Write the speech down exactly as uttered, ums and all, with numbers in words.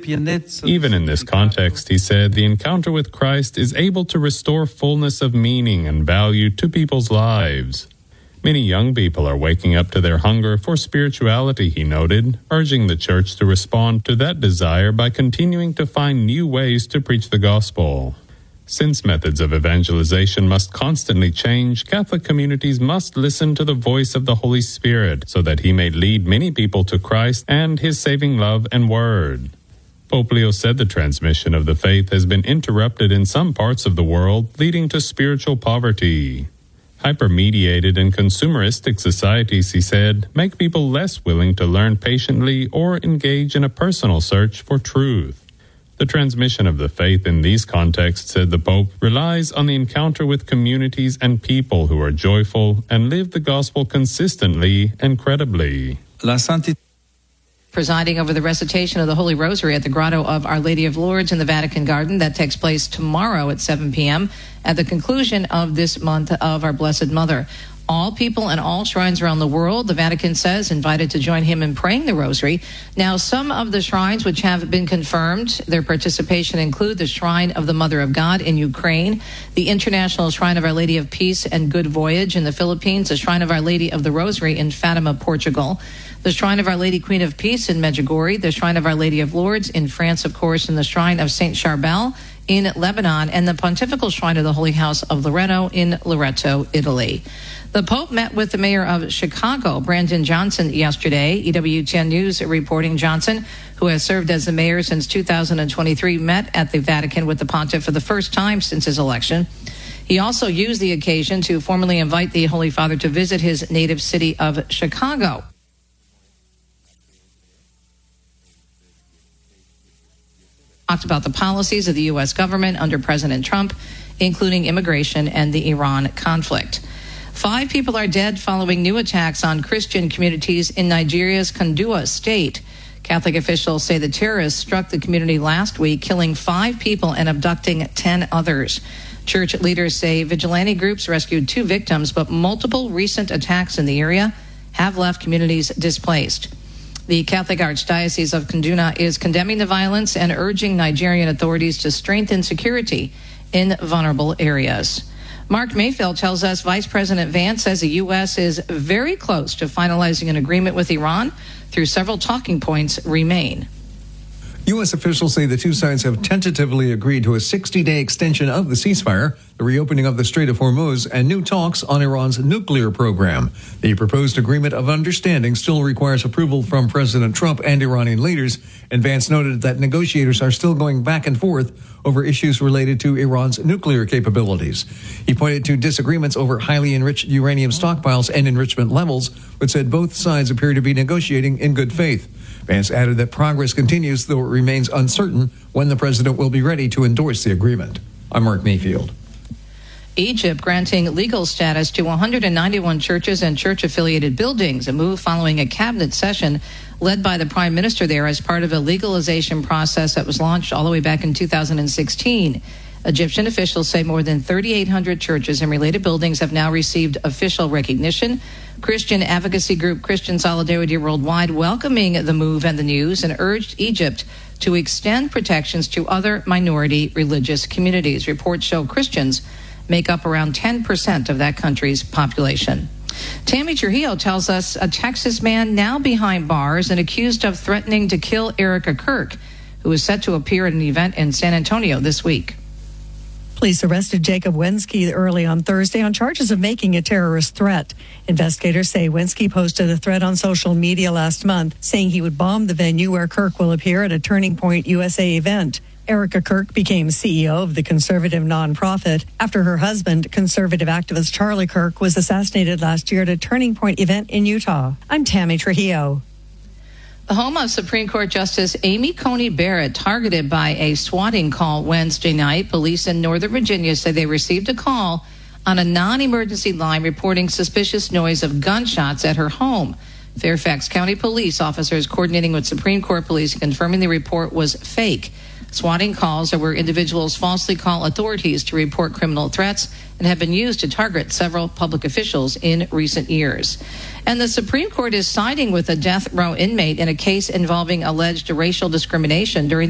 Even in this context, he said, the encounter with Christ is able to restore fullness of meaning and value to people's lives. Many young people are waking up to their hunger for spirituality, he noted, urging the church to respond to that desire by continuing to find new ways to preach the gospel. Since methods of evangelization must constantly change, Catholic communities must listen to the voice of the Holy Spirit so that he may lead many people to Christ and his saving love and word. Pope Leo said the transmission of the faith has been interrupted in some parts of the world, leading to spiritual poverty. Hyper-mediated and consumeristic societies, he said, make people less willing to learn patiently or engage in a personal search for truth. The transmission of the faith in these contexts, said the Pope, relies on the encounter with communities and people who are joyful and live the gospel consistently and credibly. La Santità. Presiding over the recitation of the Holy Rosary at the Grotto of Our Lady of Lourdes in the Vatican Garden. That takes place tomorrow at seven p.m. at the conclusion of this month of Our Blessed Mother. All people and all shrines around the world, the Vatican says, invited to join him in praying the Rosary. Now, some of the shrines which have been confirmed, their participation include the Shrine of the Mother of God in Ukraine, the International Shrine of Our Lady of Peace and Good Voyage in the Philippines, the Shrine of Our Lady of the Rosary in Fatima, Portugal, the Shrine of Our Lady Queen of Peace in Medjugorje, the Shrine of Our Lady of Lourdes in France, of course, and the Shrine of Saint Charbel in Lebanon, and the Pontifical Shrine of the Holy House of Loreto in Loreto, Italy. The Pope met with the mayor of Chicago, Brandon Johnson, yesterday. E W T N News reporting Johnson, who has served as the mayor since two thousand twenty-three, met at the Vatican with the pontiff for the first time since his election. He also used the occasion to formally invite the Holy Father to visit his native city of Chicago. Talked about the policies of the U S government under President Trump, including immigration and the Iran conflict. Five people are dead following new attacks on Christian communities in Nigeria's Kandua state. Catholic officials say the terrorists struck the community last week, killing five people and abducting ten others. Church leaders say vigilante groups rescued two victims, but multiple recent attacks in the area have left communities displaced. The Catholic Archdiocese of Kaduna is condemning the violence and urging Nigerian authorities to strengthen security in vulnerable areas. Mark Mayfield tells us Vice President Vance says the U S is very close to finalizing an agreement with Iran, though several talking points remain. U S officials say the two sides have tentatively agreed to a sixty-day extension of the ceasefire, the reopening of the Strait of Hormuz, and new talks on Iran's nuclear program. The proposed agreement of understanding still requires approval from President Trump and Iranian leaders, and Vance noted that negotiators are still going back and forth over issues related to Iran's nuclear capabilities. He pointed to disagreements over highly enriched uranium stockpiles and enrichment levels, but said both sides appear to be negotiating in good faith. Vance added that progress continues, though it remains uncertain when the president will be ready to endorse the agreement. I'm Mark Mayfield. Egypt granting legal status to one hundred ninety-one churches and church-affiliated buildings, a move following a cabinet session led by the prime minister there as part of a legalization process that was launched all the way back in two thousand sixteen. Egyptian officials say more than thirty-eight hundred churches and related buildings have now received official recognition. Christian advocacy group Christian Solidarity Worldwide welcoming the move and the news and urged Egypt to extend protections to other minority religious communities. Reports show Christians make up around ten percent of that country's population. Tammy Trujillo tells us a Texas man now behind bars and accused of threatening to kill Erica Kirk, who is set to appear at an event in San Antonio this week. Police arrested Jacob Wensky early on Thursday on charges of making a terrorist threat. Investigators say Wensky posted a threat on social media last month, saying he would bomb the venue where Kirk will appear at a Turning Point U S A event. Erica Kirk became C E O of the conservative nonprofit after her husband, conservative activist Charlie Kirk, was assassinated last year at a Turning Point event in Utah. I'm Tammy Trujillo. The home of Supreme Court Justice Amy Coney Barrett targeted by a swatting call Wednesday night. Police in Northern Virginia say they received a call on a non-emergency line reporting suspicious noise of gunshots at her home. Fairfax County police officers coordinating with Supreme Court police confirming the report was fake. Swatting calls are where individuals falsely call authorities to report criminal threats and have been used to target several public officials in recent years. And the Supreme Court is siding with a death row inmate in a case involving alleged racial discrimination during